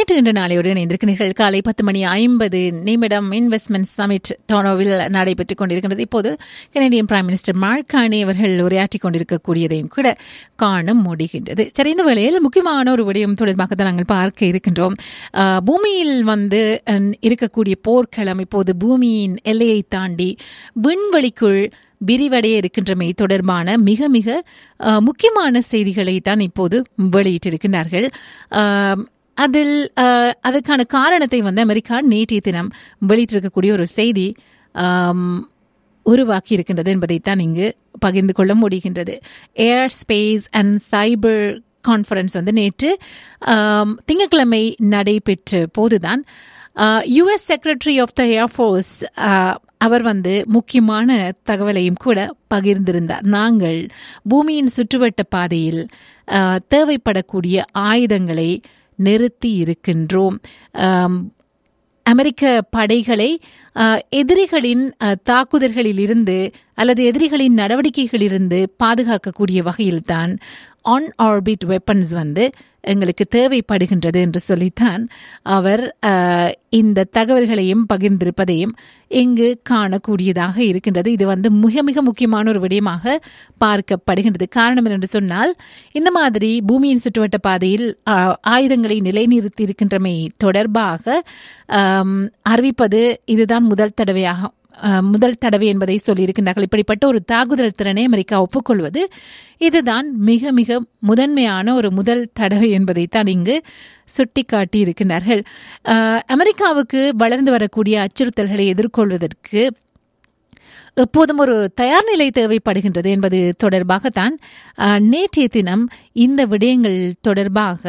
நேற்று இன்று நாளையோடு இணைந்திருக்கிறீர்கள். காலை 10:50 இன்வெஸ்ட்மெண்ட் சமிட் டொரண்டோவில் நடைபெற்றுக் கொண்டிருக்கிறது. இப்போது Canadian prime minister mark Carney அவர்கள் உரையாற்றிக் கொண்டிருக்கக்கூடியதையும் கூட காண முடிகின்றது. சரி, இந்த வேளையில் முக்கியமான ஒரு விடயம் தொடர்பாக தான் நாங்கள் பார்க்க இருக்கின்றோம். பூமியில் இருக்கக்கூடிய போர்க்களம் இப்போது பூமியின் எல்லையை தாண்டி விண்வெளிக்குள் விரிவடைய இருக்கின்றமை தொடர்பான மிக மிக முக்கியமான செய்திகளை தான் இப்போது வெளியிட்டிருக்கிறார்கள். அதற்கான காரணத்தை அமெரிக்கா நேற்றைய தினம் வெளியிட்டிருக்கக்கூடிய ஒரு செய்தி உருவாக்கி இருக்கின்றது என்பதைத்தான் இங்கு பகிர்ந்து கொள்ள முடிகின்றது. ஏர் ஸ்பேஸ் அண்ட் சைபர் கான்ஃபரன்ஸ் நேற்று திங்கட்கிழமை நடைபெற்ற போதுதான் US secretary of the air force அவர் முக்கியமான தகவலையும் கூட பகிர்ந்திருந்தார். நாங்கள் பூமியின் சுற்றுவட்ட பாதையில் தேவைப்படக்கூடிய ஆயுதங்களை நிறுத்தி இருக்கின்றோம். அமெரிக்க படைகளை எதிரிகளின் தாக்குதல்களில் இருந்து அல்லது எதிரிகளின் நடவடிக்கைகளிலிருந்து பாதுகாக்கக்கூடிய வகையில்தான் ஆன் ஆர்பிட் வெப்பன்ஸ் எங்களுக்கு தேவைப்படுகின்றது என்று சொல்லித்தான் அவர் இந்த தகவல்களையும் பகிர்ந்திருப்பதையும் இங்கு காணக்கூடியதாக இருக்கின்றது. இது மிக மிக முக்கியமான ஒரு விடயமாக பார்க்கப்படுகின்றது. காரணம் என்று சொன்னால், இந்த மாதிரி பூமியின் சுற்றுவட்ட பாதையில் ஆயுதங்களை நிலைநிறுத்தி இருக்கின்றமை தொடர்பாக அறிவிப்பது இதுதான் முதல் தடவை என்பதை சொல்லியிருக்கின்றார்கள். இப்படிப்பட்ட ஒரு தாக்குதல் திறனை அமெரிக்கா ஒப்புக்கொள்வது இதுதான் மிக மிக முதன்மையான ஒரு முதல் தடவை என்பதைத்தான் இங்கு சுட்டிக்காட்டி இருக்கின்றார்கள். அமெரிக்காவுக்கு வளர்ந்து வரக்கூடிய அச்சுறுத்தல்களை எதிர்கொள்வதற்கு எப்போதும் ஒரு தயார் நிலை தேவைப்படுகின்றது என்பது தொடர்பாகத்தான் நேற்றைய தினம் இந்த விடயங்கள் தொடர்பாக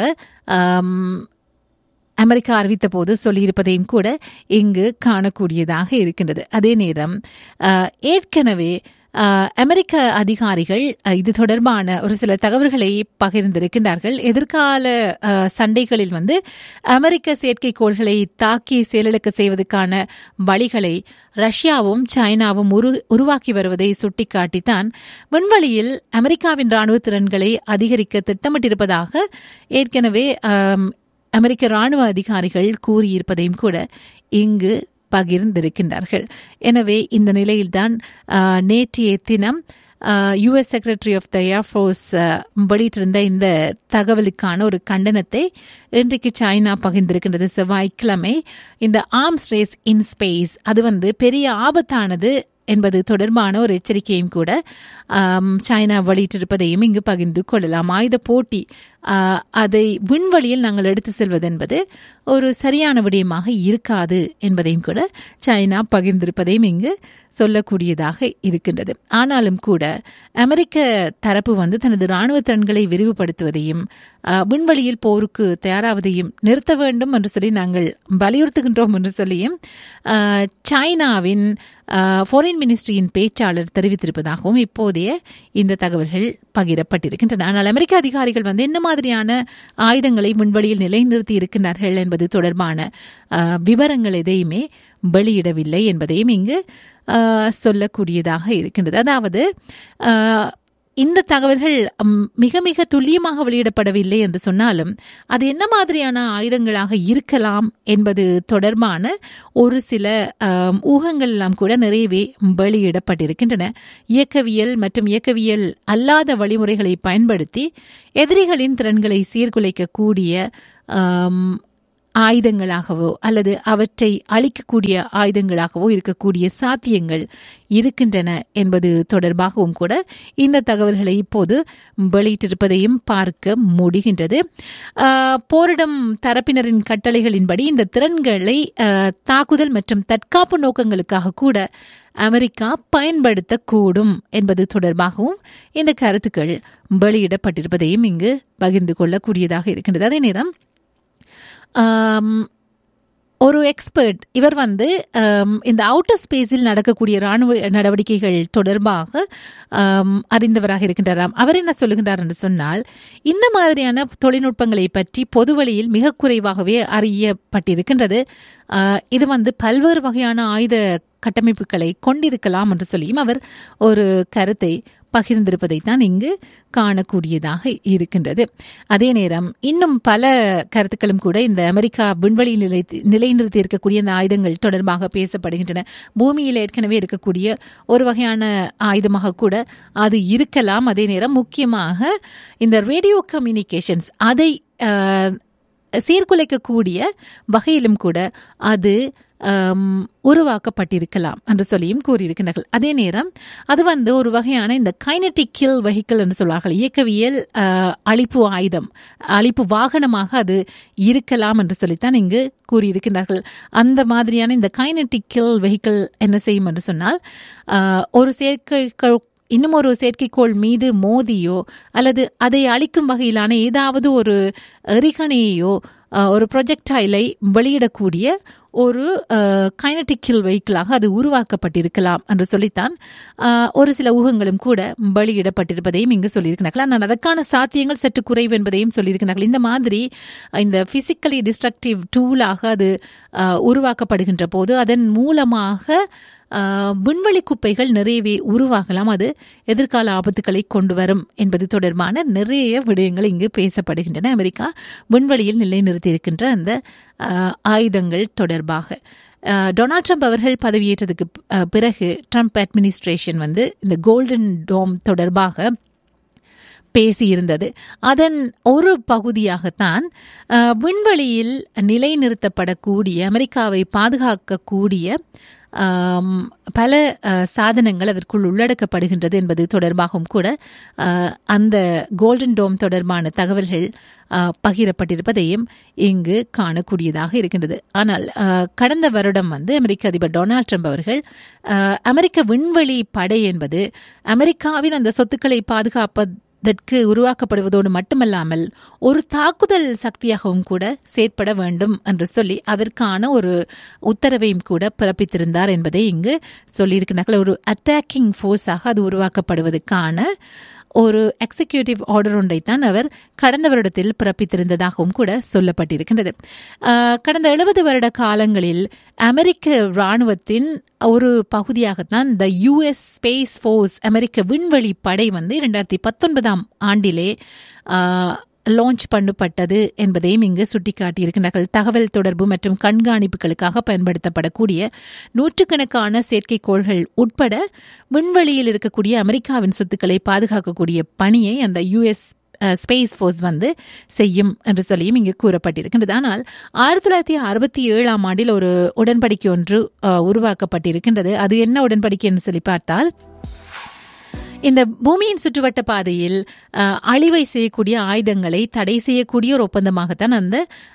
அமெரிக்கா அறிவித்த போது சொல்லியிருப்பதையும் கூட இங்கு காணக்கூடியதாக இருக்கின்றது. அதே நேரம் ஏற்கனவே அமெரிக்க அதிகாரிகள் இது தொடர்பான ஒரு சில தகவல்களை பகிர்ந்திருக்கின்றார்கள். எதிர்கால சண்டைகளில் அமெரிக்க செயற்கைக்கோள்களை தாக்கி செயலிழக்க செய்வதற்கான வழிகளை ரஷ்யாவும் சைனாவும் உருவாக்கி வருவதை சுட்டிக்காட்டித்தான் விண்வெளியில் அமெரிக்காவின் ராணுவ திறன்களை அதிகரிக்க திட்டமிட்டிருப்பதாக ஏற்கனவே அமெரிக்க ராணுவ அதிகாரிகள் கூறியிருப்பதையும் கூட இங்கு பகிர்ந்திருக்கின்றார்கள். எனவே இந்த நிலையில்தான் நேற்றைய தினம் US secretary of the air force வெளியிட்டிருந்த இந்த தகவலுக்கான ஒரு கண்டனத்தை இன்றைக்கு சைனா பகிர்ந்திருக்கின்றது. செவ்வாய்க்கிழமை இந்த ஆர்ம்ஸ் ரேஸ் இன் ஸ்பேஸ் அது பெரிய ஆபத்தானது என்பது தொடர்பான ஒரு எச்சரிக்கையும் கூட சைனா வெளியிட்டிருப்பதையும் இங்கு பகிர்ந்து கொள்ளலாம். ஆயுத போட்டி அதை விண்வெளியில் நாங்கள் எடுத்து செல்வது என்பது ஒரு சரியான விடயமாக இருக்காது என்பதையும் கூட சைனா பகிர்ந்திருப்பதையும் இங்கு சொல்லக்கூடியதாக இருக்கின்றது. ஆனாலும் கூட அமெரிக்க தரப்பு தனது இராணுவ திறன்களை விரிவுபடுத்துவதையும் விண்வெளியில் போருக்கு தயாராவதையும் நிறுத்த வேண்டும் என்று சொல்லி நாங்கள் வலியுறுத்துகின்றோம் என்று சொல்லியும் சைனாவின் ஃபாரின் மினிஸ்ட்ரியின் பேச்சாளர் தெரிவித்திருப்பதாகவும் இப்போதைய இந்த தகவல்கள் பகிரப்பட்டிருக்கின்றன. ஆனால் அமெரிக்க அதிகாரிகள் என்ன மாதிரியான ஆயுதங்களை விண்வெளியில் நிலைநிறுத்தி இருக்கின்றார்கள் என்பது தொடர்பான விவரங்கள் எதையுமே வெளியிடவில்லை என்பதையும் இங்கு சொல்லக்கூடியதாக இருக்கின்றது. அதாவது இந்த தகவல்கள் மிக மிக துல்லியமாக வெளியிடப்படவில்லை என்று சொன்னாலும் அது என்ன மாதிரியான ஆயுதங்களாக இருக்கலாம் என்பது தொடர்பான ஒரு சில ஊகங்கள் எல்லாம் கூட நிறையவே வெளியிடப்பட்டிருக்கின்றன. இயக்கவியல் மற்றும் இயக்கவியல் அல்லாத வழிமுறைகளை பயன்படுத்தி எதிரிகளின் திறன்களை சீர்குலைக்கக்கூடிய ஆயுதங்களாகவோ அல்லது அவற்றை அழிக்கக்கூடிய ஆயுதங்களாகவோ இருக்கக்கூடிய சாத்தியங்கள் இருக்கின்றன என்பது தொடர்பாகவும் கூட இந்த தகவல்களை இப்போது வெளியிட்டிருப்பதையும் பார்க்க முடிகின்றது. போரிடும் தரப்பினரின் கட்டளைகளின்படி இந்த திறன்களை தாக்குதல் மற்றும் தற்காப்பு நோக்கங்களுக்காக கூட அமெரிக்கா பயன்படுத்தக்கூடும் என்பது தொடர்பாகவும் இந்த கருத்துக்கள் வெளியிடப்பட்டிருப்பதையும் இங்கு பகிர்ந்து கொள்ளக்கூடியதாக இருக்கின்றது. அதே நேரம் ஒரு எக்ஸ்பர்ட் இவர் இந்த அவுட்டர் ஸ்பேஸில் நடக்கக்கூடிய ராணுவ நடவடிக்கைகள் தொடர்பாக அறிந்தவராக இருக்கின்றாராம். அவர் என்ன சொல்லுகின்றார் என்று சொன்னால், இந்த மாதிரியான தொழில்நுட்பங்களை பற்றி பொதுவெளியில் மிக குறைவாகவே அறியப்பட்டிருக்கின்றது. இது பல்வேறு வகையான ஆயுத கட்டமைப்புகளை கொண்டிருக்கலாம் என்று சொல்லியும் அவர் ஒரு கருத்தை பகிர்ந்திருப்பதைத்தான் இங்கு காணக்கூடியதாக இருக்கின்றது. அதே நேரம் இன்னும் பல கருத்துக்களும் கூட இந்த அமெரிக்கா விண்வெளியில் நிலைநிறுத்தி இருக்கக்கூடிய இந்த ஆயுதங்கள் தொடர்பாக பேசப்படுகின்றன. பூமியில் ஏற்கனவே இருக்கக்கூடிய ஒரு வகையான ஆயுதமாக கூட அது இருக்கலாம். அதே நேரம் முக்கியமாக இந்த ரேடியோ கம்யூனிகேஷன்ஸ் அதை சீர்குலைக்கக்கூடிய வகையிலும் கூட அது உருவாக்கப்பட்டிருக்கலாம் என்று சொல்லியும் கூறியிருக்கிறார்கள். அதே நேரம் அது ஒரு வகையான இந்த கைனடிக் கில் வெஹிக்கிள் என்று சொல்வார்கள், இயக்கவியல் அழிப்பு ஆயுதம், அழிப்பு வாகனமாக அது இருக்கலாம் என்று சொல்லித்தான் இங்கு கூறியிருக்கிறார்கள். அந்த மாதிரியான இந்த கைனடிக் கில் வெஹிக்கிள் என்ன செய்யும் என்று சொன்னால், ஒரு இன்னும் ஒரு செயற்கைக்கோள் மீது மோதியோ அல்லது அதை அழிக்கும் வகையிலான ஏதாவது ஒரு எறிகணையோ ஒரு ப்ரொஜெக்டைலை வெளியிடக்கூடிய ஒரு கைனடிக் கில் வெஹிக்கிளாக அது உருவாக்கப்பட்டிருக்கலாம் என்று சொல்லித்தான் ஒரு சில ஊகங்களும் கூட வெளியிடப்பட்டிருப்பதையும் இங்கு சொல்லியிருக்கிறார்கள். ஆனால் அதற்கான சாத்தியங்கள் சற்று குறைவு என்பதையும் சொல்லியிருக்கிறார்கள். இந்த மாதிரி இந்த பிசிக்கலி டிஸ்ட்ரக்டிவ் டூலாக அது உருவாக்கப்படுகின்ற போது அதன் மூலமாக விண்வெளி குப்பைகள் நிறையவே உருவாகலாம், அது எதிர்கால ஆபத்துக்களை கொண்டு வரும் என்பது தொடர்பான நிறைய விடயங்கள் இங்கு பேசப்படுகின்றன. அமெரிக்கா விண்வெளியில் நிலைநிறுத்தியிருக்கின்ற அந்த ஆயுதங்கள் தொடர்பாக டொனால்ட் ட்ரம்ப் அவர்கள் பதவியேற்றதுக்கு பிறகு ட்ரம்ப் அட்மினிஸ்ட்ரேஷன் இந்த கோல்டன் டோம் தொடர்பாக பேசியிருந்தது. அதன் ஒரு பகுதியாகத்தான் விண்வெளியில் நிலைநிறுத்தப்படக்கூடிய அமெரிக்காவை பாதுகாக்கக்கூடிய பல சாதனங்கள் அதற்குள் உள்ளடக்கப்படுகின்றது என்பது தொடர்பாகவும் கூட அந்த கோல்டன் டோம் தொடர்பான தகவல்கள் பகிரப்பட்டிருப்பதையும் இங்கு காணக்கூடியதாக இருக்கின்றது. ஆனால் கடந்த வருடம் அமெரிக்க அதிபர் டொனால்ட் ட்ரம்ப் அவர்கள் அமெரிக்க விண்வெளி படை என்பது அமெரிக்காவின் அந்த சொத்துக்களை பாதுகாப்பதற்கு உருவாக்கப்படுவதோடு மட்டுமல்லாமல் ஒரு தாக்குதல் சக்தியாகவும் கூட செயற்பட வேண்டும் என்று சொல்லி அதற்கான ஒரு உத்தரவையும் கூட பிறப்பித்திருந்தார் என்பதை இங்கு சொல்லியிருக்கிறார்கள். ஒரு அட்டாக்கிங் ஃபோர்ஸாக அது உருவாக்கப்படுவதற்கான ஒரு எக்ஸிக்யூட்டிவ் ஆர்டர் ஒன்றைத்தான் அவர் கடந்த வருடத்தில் பிறப்பித்திருந்ததாகவும் கூட சொல்லப்பட்டிருக்கின்றது. கடந்த 70 வருட காலங்களில் அமெரிக்க இராணுவத்தின் ஒரு பகுதியாகத்தான் இந்த யுஎஸ் ஸ்பேஸ் ஃபோர்ஸ் அமெரிக்க விண்வெளி படை 2019 ஆண்டிலே லான்ச் பண்ணப்பட்டது என்பதையும் இங்கு சுட்டிக்காட்டியிருக்கிறார்கள். தகவல் தொடர்பு மற்றும் கண்காணிப்புகளுக்காக பயன்படுத்தப்படக்கூடிய நூற்றுக்கணக்கான செயற்கைக்கோள்கள் உட்பட விண்வெளியில் இருக்கக்கூடிய அமெரிக்காவின் சொத்துக்களை பாதுகாக்கக்கூடிய பணியை அந்த யுஎஸ் ஸ்பேஸ் ஃபோர்ஸ் செய்யும் என்று சொல்லியும் இங்கு கூறப்பட்டிருக்கின்றது. ஆனால் 1967 ஆண்டில் ஒரு உடன்படிக்கை ஒன்று உருவாக்கப்பட்டிருக்கின்றது. அது என்ன உடன்படிக்கை என்று சொல்லி பார்த்தால், இந்த பூமியின் சுற்றுவட்ட பாதையில் அழிவை செய்யக்கூடிய ஆயுதங்களை தடை செய்யக்கூடிய ஒரு ஒப்பந்தமாகத்தான் அந்த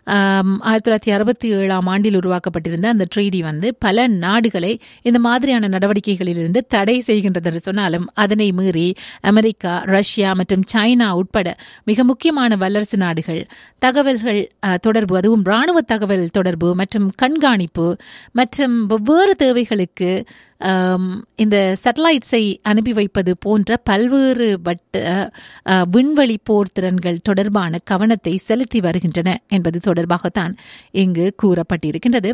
1967 ஆண்டில் உருவாக்கப்பட்டிருந்த அந்த ட்ரீடி பல நாடுகளை இந்த மாதிரியான நடவடிக்கைகளிலிருந்து தடை செய்கின்றது என்று சொன்னாலும் அதனை மீறி அமெரிக்கா, ரஷ்யா மற்றும் சைனா உட்பட மிக முக்கியமான வல்லரசு நாடுகள் தகவல்கள் தொடர்பு, அதுவும் இராணுவ தகவல் தொடர்பு மற்றும் கண்காணிப்பு மற்றும் வெவ்வேறு தேவைகளுக்கு இந்த சேட்டலைட்ஸை அனுப்பி வைப்பது போன்ற பல்வேறு விண்வெளி போர் திறன்கள் தொடர்பான கவனத்தை செலுத்தி வருகின்றன என்பது தொடர்பாகத்தான் இங்கு கூறப்பட்டிருக்கின்றது.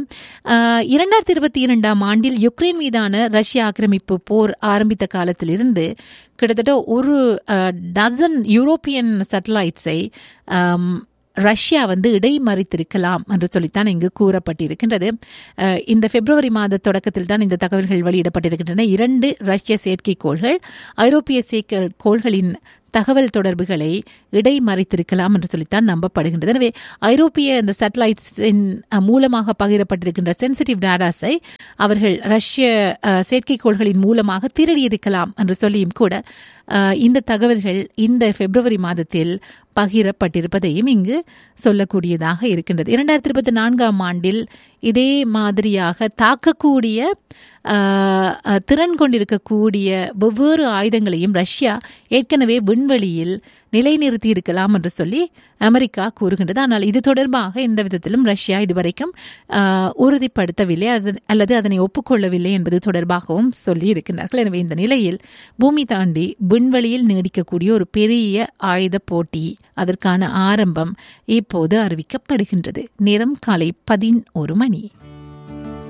2022 ஆண்டில் யுக்ரைன் மீதான ரஷ்ய ஆக்கிரமிப்பு போர் ஆரம்பித்த காலத்திலிருந்து கிட்டத்தட்ட ஒரு டசன் யூரோப்பியன் சேட்டலைட்ஸை ரஷ்யா இடைமறித்திருக்கலாம் என்று சொல்லித்தான் இங்கு கூறப்பட்டிருக்கின்றது. இந்த பிப்ரவரி மாத தொடக்கத்தில் தான் இந்த தகவல்கள் வெளியிடப்பட்டிருக்கின்றன. 2 ரஷ்ய செயற்கைக்கோள்கள் ஐரோப்பிய செயற்கைக்கோள்களின் தகவல் தொடர்புகளை இடைமறித்திருக்கலாம் என்று சொல்லித்தான் நம்பப்படுகின்றது. எனவே ஐரோப்பிய இந்த சேட்டலைட்ஸின் மூலமாக பகிரப்பட்டிருக்கின்ற சென்சிட்டிவ் டேட்டாஸை அவர்கள் ரஷ்ய செயற்கைக்கோள்களின் மூலமாக திருடியிருக்கலாம் என்று சொல்லியும் கூட இந்த தகவல்கள் இந்த பிப்ரவரி மாதத்தில் பகிரப்பட்டிருப்பதையும் இங்கு சொல்லக்கூடியதாக இருக்கின்றது. 2024 ஆண்டில் இதே மாதிரியாக தாக்கக்கூடிய திறன் கொண்டிருக்கக்கூடிய வெவ்வேறு ஆயுதங்களையும் ரஷ்யா ஏற்கனவே விண்வெளியில் நிலைநிறுத்தி இருக்கலாம் என்று சொல்லி அமெரிக்கா கூறுகின்றது. ஆனால் இது தொடர்பாக எந்த விதத்திலும் ரஷ்யா இதுவரைக்கும் உறுதிப்படுத்தவில்லை அல்லது அதனை ஒப்புக்கொள்ளவில்லை என்பது தொடர்பாகவும் சொல்லி இருக்கின்றார்கள். எனவே இந்த நிலையில் பூமி தாண்டி விண்வெளியில் நீடிக்கக்கூடிய ஒரு பெரிய ஆயுத போட்டி அதற்கான ஆரம்பம் இப்போது அறிவிக்கப்படுகின்றது. நேரம் காலை 11 மணி.